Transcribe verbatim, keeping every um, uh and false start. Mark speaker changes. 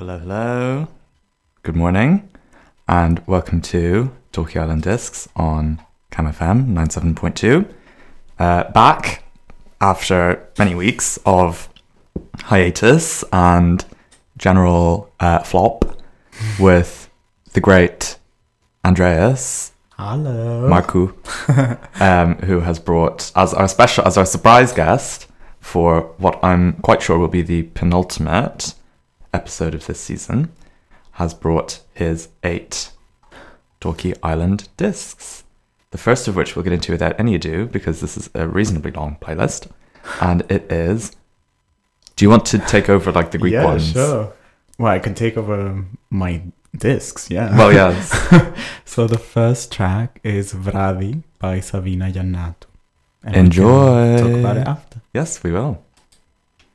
Speaker 1: Hello, hello. Good morning, and welcome to Torquay Island Discs on Cam F M ninety-seven point two. Uh, back after many weeks of hiatus and general uh, flop with the great Andreas.
Speaker 2: Hello.
Speaker 1: Marku, um, who has brought as our special, as our surprise guest for what I'm quite sure will be the penultimate episode of this season, has brought his eight Torquay Island discs. The first of which we'll get into without any ado, because this is a reasonably long playlist, and it is. Do you want to take over like the Greek
Speaker 2: yeah,
Speaker 1: ones?
Speaker 2: Yeah, sure. Well, I can take over my discs, yeah.
Speaker 1: Well, yes.
Speaker 2: So the first track is Vradi by Savina Giannatou. And
Speaker 1: Enjoy.
Speaker 2: We can talk about it after.
Speaker 1: Yes, we will.